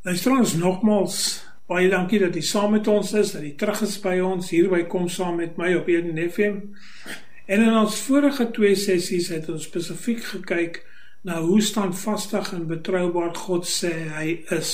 Luister ons nogmaals, baie dankie dat jy saam met ons is, dat jy terug is by ons, hier by Kom Saam met my op Eden FM. En in ons vorige 2 sessies het ons spesifiek gekyk na hoe standvastig en betroubaar God sê hy is.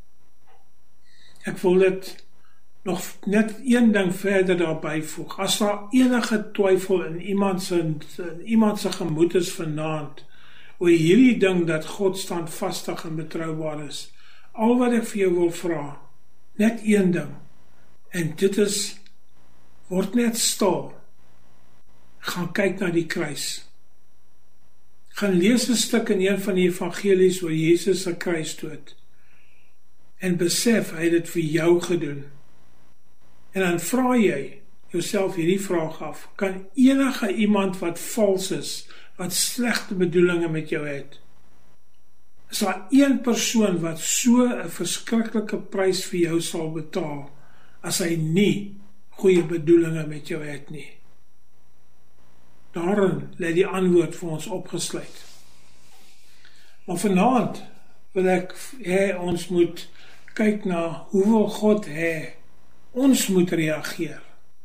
Ek wil dit nog net een ding verder daarby voeg. As daar enige twyfel in iemand se gemoed is vanaand, oor hierdie ding dat God standvastig en betroubaar is, al wat ek vir jou wil vra, net een ding, en dit is, word net stil, gaan kyk na die kruis. Gaan lees 'n stuk in een van die evangelies oor Jesus se kruisdood, en besef, hy het dit vir jou gedoen. En dan vra jy jouself hierdie vraag af, kan enige iemand wat vals is, wat slegte bedoelinge met jou het, is daar een persoon wat so 'n verskriklike prys vir jou sal betaal, as hy nie goeie bedoelinge met jou het nie? Daarin lê die antwoord vir ons opgesluit. Maar vanaand wil ek hê ons moet kyk na hoe wil God hê ons moet reageer.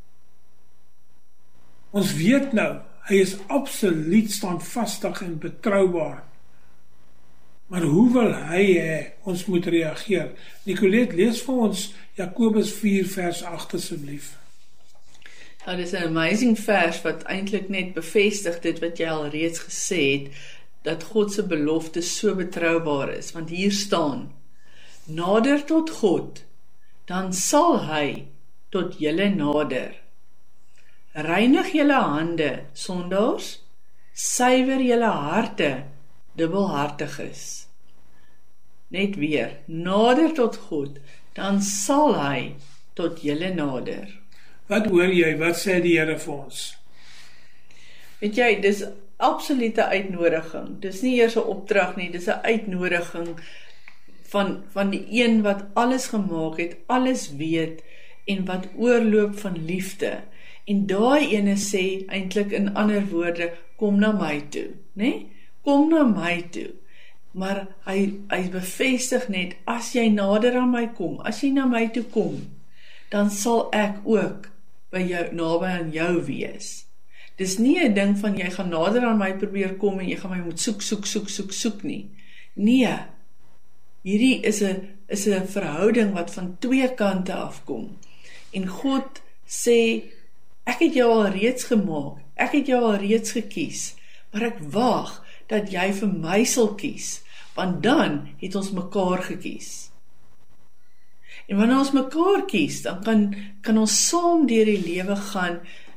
Ons weet nou, hy is absoluut standvastig en betroubaar. Maar hoe wil hy hê ons moet reageer? Nicolette, lees vir ons Jakobus 4 vers 8 asseblief. Ja, dit is 'n amazing vers wat eintlik net bevestig dit wat jy al reeds gesê het, dat God se belofte so betroubaar is, want hier staan, nader tot God, dan sal hy tot julle nader. Reinig julle hande, sondaars, suiwer julle harte, dubbelhartiges. Net weer, nader tot God, dan sal hy tot julle nader. Wat hoor jy, wat sê die Here vir ons? Weet jy, dis absolute uitnodiging, dis nie eers 'n opdrag nie, dis 'n uitnodiging van die een wat alles gemaak het, alles weet, en wat oorloop van liefde, en daai ene sê eintlik in ander woorde, kom na my toe, né? Kom na my toe, maar hy bevestig net, as jy nader aan my kom, as jy na my toe kom, dan sal ek ook by jou, naby aan jou wees. Dis nie 'n ding van jy gaan nader aan my probeer kom en jy gaan my moet soek nie. Nee, hierdie is 'n verhouding wat van 2 kante afkom. En God sê, ek het jou al reeds gemaak, ek het jou al reeds gekies, maar ek waag dat jy vir my sal kies, want dan het ons mekaar gekies. En wanneer ons mekaar kies, dan kan ons saam deur die lewe gaan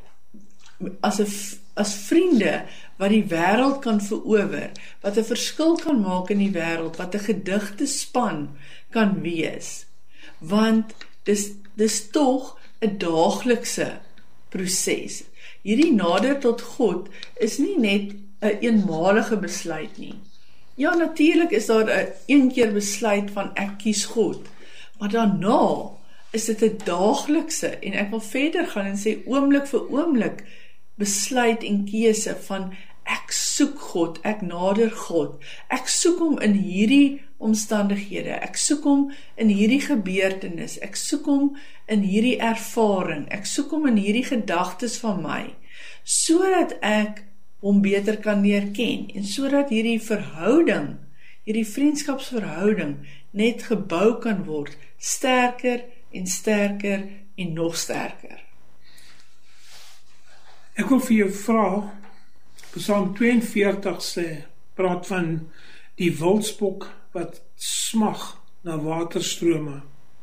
as vriende wat die wêreld kan verower, wat 'n verskil kan maak in die wêreld, wat 'n gedigte span kan wees. Want dis tog 'n daaglikse proses. Hierdie nader tot God is nie net 'n eenmalige besluit nie. Ja, natuurlik is daar 'n een keer besluit van ek kies God, maar daarna is dit 'n daaglikse, en ek wil verder gaan en sê oomblik vir oomblik besluit en keuse van ek soek God, ek nader God, ek soek hom in hierdie omstandighede, ek soek hom in hierdie gebeurtenis, ek soek hom in hierdie ervaring, ek soek hom in hierdie gedagtes van my, sodat ek hom beter kan leer ken, en sodat hierdie verhouding, hierdie vriendskapsverhouding net gebou kan word, sterker en sterker en nog sterker. Ek wil vir jou vra, Psalm 42 sê, praat van die wildsbok wat smag na waterstrome.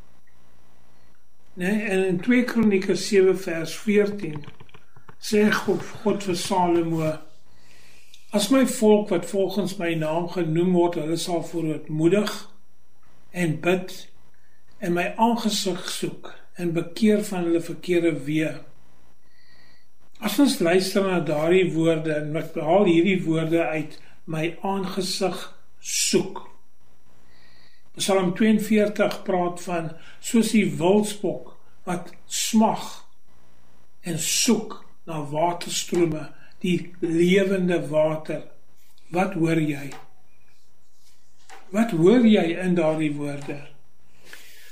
Nee, en in 2 Kronieke 7 vers 14 sê God vir Salomo, as my volk wat volgens my naam genoem word, hulle sal verootmoedig en bid en my aangesig soek en bekeer van hulle verkeerde weë. As ons luister na daardie woorde, en ek haal hierdie woorde uit, my aangesig soek. Psalm 42 praat van, soos die wildsbok, wat smag en soek na waterstrome, die lewende water. Wat hoor jy? Wat hoor jy in daardie woorde?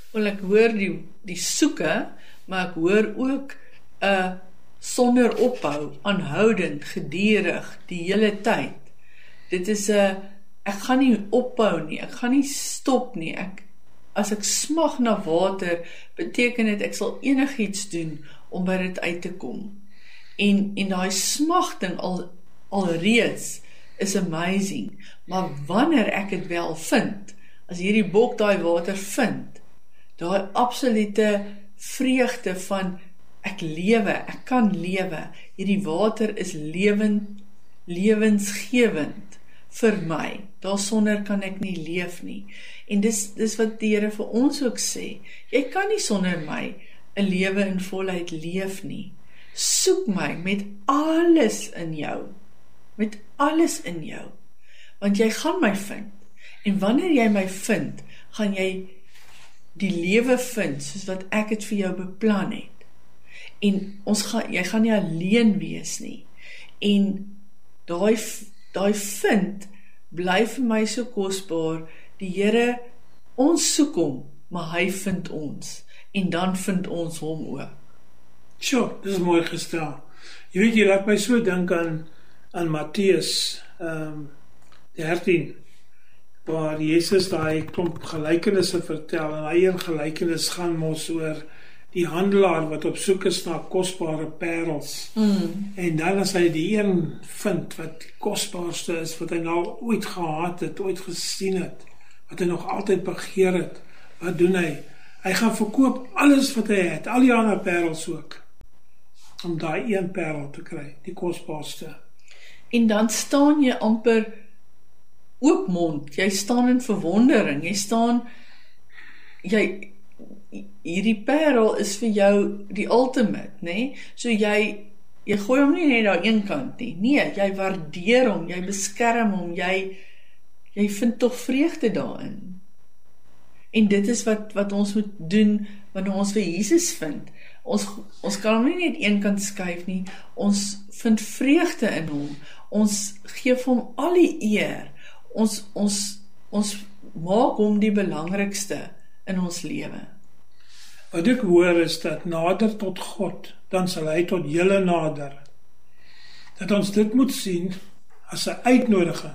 Wel, ek hoor die soeke, maar ek hoor ook sonder ophou, aanhoudend, gedurig, die hele tyd. Dit is ek gaan nie ophou nie, ek gaan nie stop nie, as ek smag na water, beteken dit ek sal enigiets doen om by dit uit te kom. En daai smagting alreeds is amazing, maar wanneer ek dit wel vind, as hierdie bok daai water vind, daai absolute vreugde van ek lewe, ek kan lewe, hierdie water is lewensgewend vir my, daarsonder kan ek nie leef nie, en dis wat die Here vir ons ook sê, jy kan nie sonder my 'n lewe in volheid leef nie, soek my met alles in jou, want jy gaan my vind, en wanneer jy my vind, gaan jy die lewe vind, soos wat ek het vir jou beplan het, en jy gaan nie alleen wees nie, en daai vind, bly vir my so kosbaar, die Here, ons soek hom, maar hy vind ons, en dan vind ons hom ook. Sjoe, dis mooi gestel. Jy weet, jy laat my so dink aan Matteus 13, waar Jesus daai klomp gelykenisse vertel, en hy een gelykenis gaan mos oor die handelaar wat op soek is na kosbare parels, en dan as hy die een vind wat die kosbaarste is, wat hy nou ooit gehad het, ooit gesien het, wat hy nog altyd begeer het, wat doen hy? Hy gaan verkoop alles wat hy het, al die ander parels ook, om daai een parel te kry, die kosbaarste. En dan staan jy amper oopmond, jy staan in verwondering, hierdie parel is vir jou die ultimate, nee? So jy gooi hom nie net daar een kant nie, nee, jy waardeer hom, jy beskerm hom, jy vind tog vreugde daarin. En dit is wat ons moet doen, wanneer ons vir Jesus vind. Ons kan hom nie net een kant skuif nie, ons vind vreugde in hom, ons geef hom al die eer, ons maak hom die belangrikste in ons lewe. Wat ek hoor is dat nader tot God, dan sal hy tot julle nader. Dat ons dit moet sien as 'n uitnodiging,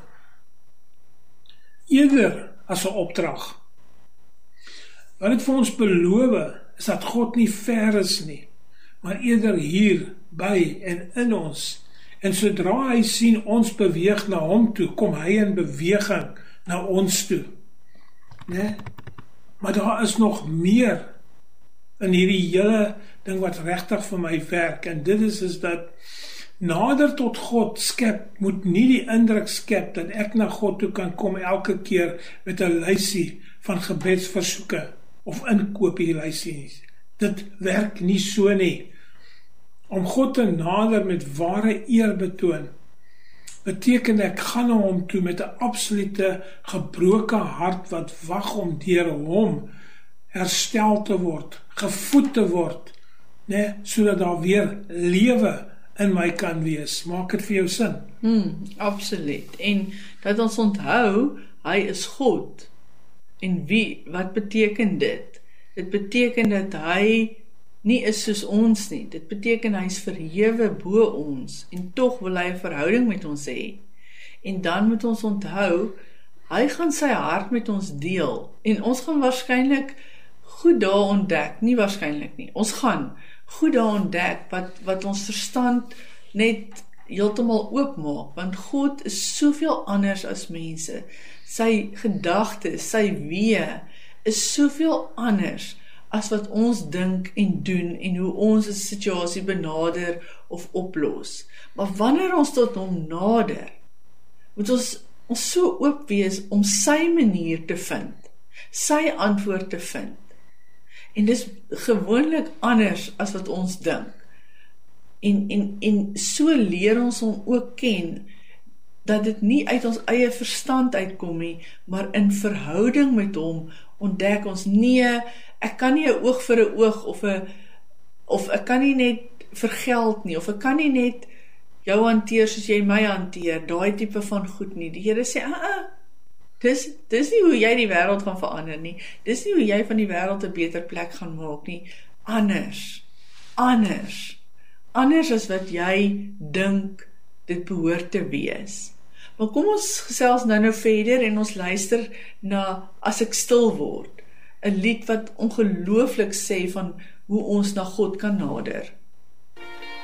eerder as 'n opdrag. Wat dit vir ons beloof is dat God nie ver is nie, maar eerder hier, by en in ons. En sodra hy sien ons beweeg na hom toe, kom hy in beweging na ons toe. Nee? Maar daar is nog meer in hierdie hele ding wat regtig vir my werk, en dit is dat nader tot God skep, moet nie die indruk skep dat ek na God toe kan kom elke keer met 'n lysie van gebedsversoeke of inkopieslysies. Dit werk nie so nie. Om God te nader met ware eerbetoon beteken ek gaan na hom toe met 'n absolute gebroke hart wat wag om deur hom herstel te word, gevoed te word, nee, sodat daar weer lewe in my kan wees. Maak dit vir jou sin? Absoluut. En dat ons onthou, hy is God. En wat beteken dit? Dit beteken dat hy nie is soos ons nie. Dit beteken hy is verhewe bo ons, en tog wil hy 'n verhouding met ons hê. En dan moet ons onthou, hy gaan sy hart met ons deel, en ons gaan waarskynlik goed daar ontdek, nie waarskynlik nie, ons gaan goed daar ontdek, wat ons verstand net heeltemal oopmaak, want God is soveel anders as mense, sy gedagtes, sy weë, is soveel anders, as wat ons dink en doen, en hoe ons 'n situasie benader of oplos. Maar wanneer ons tot hom nader, moet ons so oop wees om sy manier te vind, sy antwoord te vind. En dis gewoonlik anders as wat ons dink. En so leer ons hom ook ken, dat dit nie uit ons eie verstand uitkom nie, maar in verhouding met hom ontdek ons, nee, ek kan nie 'n oog vir 'n oog, of ek kan nie net vir geld nie, of ek kan nie net jou hanteer soos jy my hanteer, daai tipe van goed nie. Die Here sê, Dis nie hoe jy die wêreld gaan verander nie. Dis nie hoe jy van die wêreld 'n beter plek gaan maak nie. Anders as wat jy dink dit behoort te wees. Maar kom ons gesels nou verder en ons luister na As ek stil word, 'n lied wat ongelooflik sê van hoe ons na God kan nader.